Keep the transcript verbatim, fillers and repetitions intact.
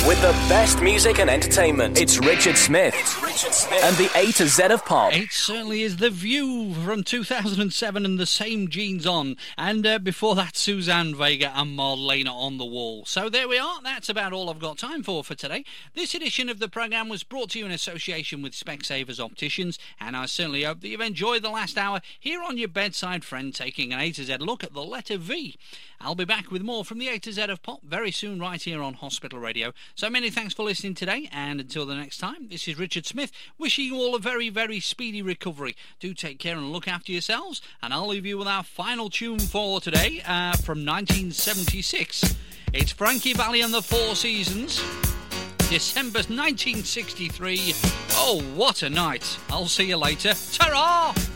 with the best music and entertainment. It's Richard Smith. It's Richard Smith. And the A to Z of pop. It certainly is The View from two thousand seven and The Same Jeans On. And uh, before that, Suzanne Vega and Marlena on the Wall. So there we are. That's about all I've got time for for today. This edition of the programme was brought to you in association with Specsavers Opticians. And I certainly hope that you've enjoyed the last hour here on your bedside friend, taking an A to Z look at the letter V. I'll be back with more from the A to Z of pop very soon right here on Hospital Radio. So many thanks for listening today, and until the next time, this is Richard Smith wishing you all a very, very speedy recovery. Do take care and look after yourselves, and I'll leave you with our final tune for today uh, from nineteen seventy-six. It's Frankie Valli and the Four Seasons, December nineteen sixty-three. Oh, what a night. I'll see you later. Ta-ra!